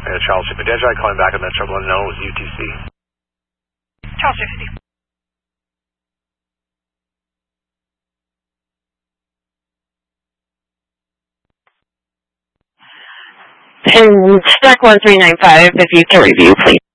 Charles 250. Did I try calling back on that trouble? No, it was UTC. Charles 250. And stack 1395, if you can review, please.